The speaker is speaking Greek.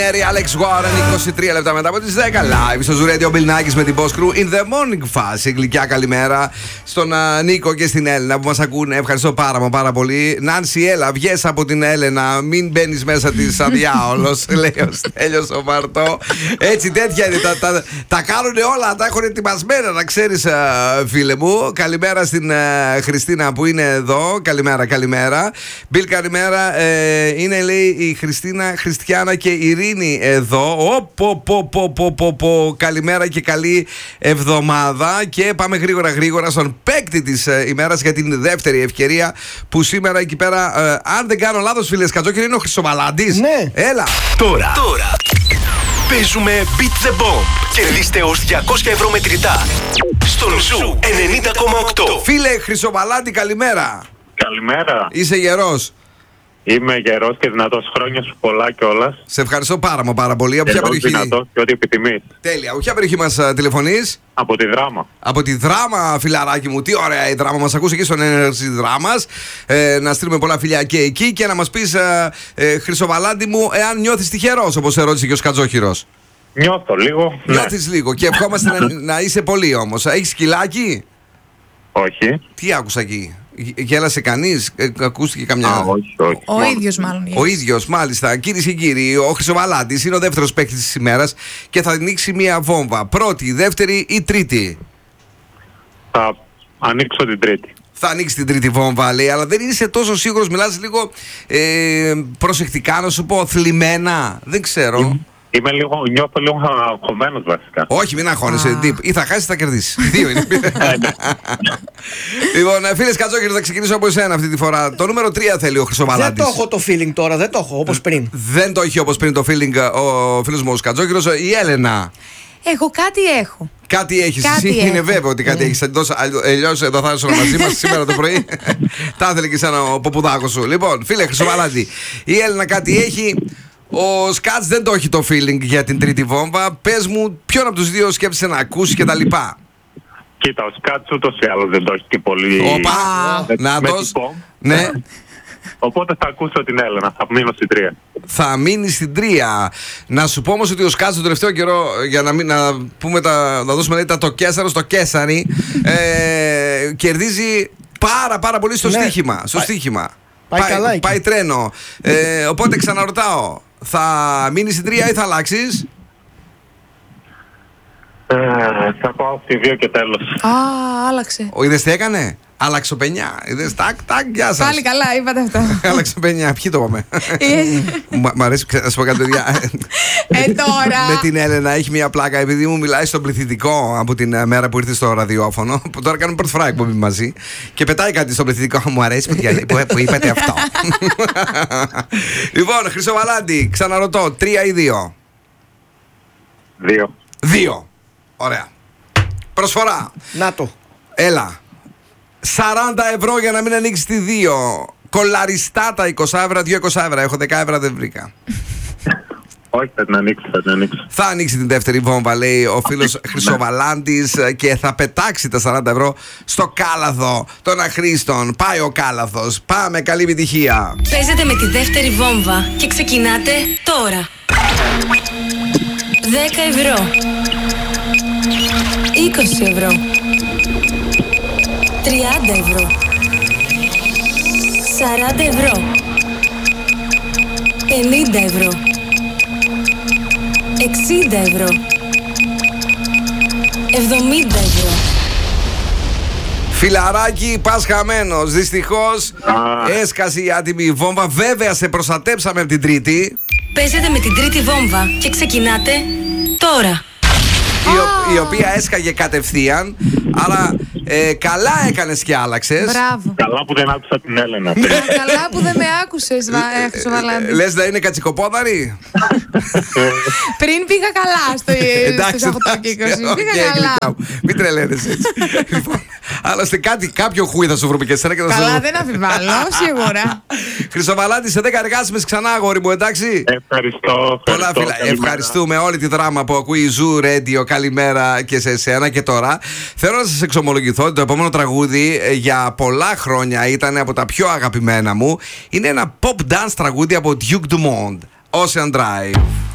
Alex Warren, 23 λεπτά μετά από τις 10. Live στο Zoo Radio Bill Nackis με την Boss Crew in the morning fast. Γλυκιά καλημέρα στον Νίκο και στην Έλληνα που μας ακούνε. Ευχαριστώ πάρα πολύ. Νάνση, έλα, βγες από την Έλενα. Μην μπαίνεις μέσα της αδιάολος, λέει ο Στέλιος ο Μαρτώ. Έτσι, τέτοια είναι. Τα κάνουν όλα, τα έχουν ετοιμασμένα, να ξέρεις, φίλε μου. Καλημέρα στην Χριστίνα που είναι εδώ. Καλημέρα. Bill, καλημέρα. Είναι, λέει, η Χριστίνα, Χριστιάνα και η Ειρήνη εδώ. Καλημέρα και καλή εβδομάδα. Και πάμε γρήγορα στον παίκτη της ημέρας για την δεύτερη ευκαιρία που σήμερα εκεί πέρα, αν δεν κάνω λάθος, φίλε Κατζόκερ, είναι ο Χρυσοβαλάντης. Ναι. Έλα. Τώρα παίζουμε Beat the Bomb. Κερδίστε ως 200 ευρώ μετρητά στον Ζου 90,8. Φίλε Χρυσοβαλάντη, καλημέρα. Καλημέρα. Είσαι γερός? Είμαι γερός και δυνατός. Χρόνια σου πολλά κιόλας. Σε ευχαριστώ πάρα πολύ. Από ποια περιοχή? Δυνατός και ό,τι επιθυμείς. Τέλεια. Από ποια περιοχή μας τηλεφωνείς? Από τη Δράμα. Από τη Δράμα, φιλαράκι μου. Τι ωραία η Δράμα. Μας ακούσει εκεί στον Energy Δράμας. Να στείλουμε πολλά φιλιά και εκεί και να μας πεις, Χρυσοβαλάντη μου, εάν νιώθεις τυχερός, όπως ερώτησε και ο Σκατζόχυρος. Νιώθω λίγο. Νιώθεις λίγο και ευχόμαστε να είσαι πολύ όμως. Έχεις σκυλάκι? Όχι. Τι άκουσα εκεί? Γέλασε κανείς? Ακούστηκε καμιά? Όχι. Ο ίδιος μάλλον. Ο ίδιος, μάλιστα. Κυρίες και κύριοι, ο Χρυσοβαλάντης είναι ο δεύτερος παίκτης της ημέρας και θα ανοίξει μία βόμβα. Πρώτη, δεύτερη ή τρίτη? Θα ανοίξω την τρίτη. Θα ανοίξει την τρίτη βόμβα, λέει, αλλά δεν είσαι τόσο σίγουρος. Μιλάς λίγο προσεκτικά, να σου πω, θλιμμένα. Δεν ξέρω. Νιώθω λίγο αγχωμένος βασικά. Όχι, μην αγχώνεσαι. Ή θα χάσεις ή θα κερδίσεις. Δύο είναι. Λοιπόν, φίλες Κατζόκερ, θα ξεκινήσω από εσένα αυτή τη φορά. Το νούμερο 3 θέλει ο Χρυσοβαλάντης. Δεν το έχω το feeling τώρα, δεν το έχω όπως πριν. Δεν το έχει όπως πριν το feeling ο φίλος μου ο Κατζόκερος. Η Έλενα. Εγώ κάτι έχω. Κάτι έχεις. Κάτι Εσύ έχω. είναι βέβαιο ότι κάτι έχεις. Αλλιώς εδώ θα είσαι μαζί μας σήμερα το πρωί. Τα ήθελε και σαν ο ποπουδάκο σου. Λοιπόν, φίλε Χρυσοβαλάντη, η Έλενα κάτι έχει. Ο Σκάτς δεν το έχει το feeling για την τρίτη βόμβα. Πες μου, ποιον από τους δύο σκέφτεσαι να ακούσει και τα λοιπά? Κοίτα, ο Σκάτς ούτως ή άλλως δεν το έχει και πολύ. Όπα, νάτος. Ναι. Οπότε θα ακούσω την Έλενα, θα μείνω στην 3. Θα μείνει στην 3. Να σου πω όμως ότι ο Σκάτς τον τελευταίο καιρό, για να πούμε να δώσουμε τα το Κέσαρο στο Κέσαρι, κερδίζει πάρα πολύ στο στοίχημα. Στο στοίχημα. Πάει τρένο. Οπότε ξαναρωτάω, θα μείνεις στην 3 ή θα αλλάξεις? Θα πάω στη 2 και τέλος. Άλλαξε. Είδες τι έκανε? Άλλαξε πενιά. Είδες, τάκ, γεια σας. Πάλι καλά, είπατε αυτό. Άλλαξε πενιά. Ποιοι το είπαμε? Μ' αρέσει, να σου πω κάτι, παιδιά. Τώρα. Με την Έλενα έχει μια πλάκα, επειδή μου μιλάει στον πληθυντικό από την μέρα που ήρθε στο ραδιόφωνο. Που τώρα κάνουμε πρώτη φορά εκπομπή μαζί. Και πετάει κάτι στον πληθυντικό. Μου αρέσει που είπατε αυτό. Λοιπόν, Χρυσοβαλάντη, ξαναρωτώ, 3 ή 2? 2. 2. Ωραία. Προσφορά. Να το. Έλα. 40 ευρώ για να μην ανοίξει τη 2. Κολαριστά τα 20 ευρώ, 2 20 ευρώ. Έχω 10 ευρώ, δεν βρήκα. Όχι, θα την ανοίξω. Θα ανοίξει την δεύτερη βόμβα, λέει ο φίλος Χρυσοβαλάντης, και θα πετάξει τα 40 ευρώ στο κάλαθο των αχρήστων. Πάει ο κάλαθος. Πάμε, καλή επιτυχία. Παίζετε με τη δεύτερη βόμβα και ξεκινάτε τώρα. 10 ευρώ. 20 ευρώ. 30 ευρώ. 40 ευρώ. 50 ευρώ. 60 ευρώ. 70 ευρώ. Φιλαράκι, πας χαμένος. Δυστυχώς έσκασε η άτιμη βόμβα. Βέβαια, σε προστατέψαμε από την τρίτη. Παίζετε με την τρίτη βόμβα και ξεκινάτε τώρα. Η οποία έσκαγε κατευθείαν. Άρα καλά έκανες και άλλαξες. Μπράβο. Καλά που δεν άκουσα την Έλενα. Καλά που δεν με άκουσες, Χρυσοβαλάντη. Λες να είναι κατσικοπόδαρη? Πριν πήγα καλά στους 8 και 20. Πήγα καλά. Μην τρελαίνεσαι έτσι. Άλλωστε κάποιο χούι θα σου βρούμε και εσένα και θα σου... Καλά, δεν αμφιβάλλω, σίγουρα. Χρυσοβαλάντη, σε 10 εργάσιμες ξανά, αγόρι μου, εντάξει. Ευχαριστώ. Πολλά φιλά. Ευχαριστούμε όλη τη δράμα που ακούει η Zoo Radio. Καλημέρα και σε εσένα. Και τώρα θέλω να σας εξομολογηθώ ότι το επόμενο τραγούδι για πολλά χρόνια ήταν από τα πιο αγαπημένα μου. Είναι ένα pop dance τραγούδι από Duke Dumont, Ocean Drive.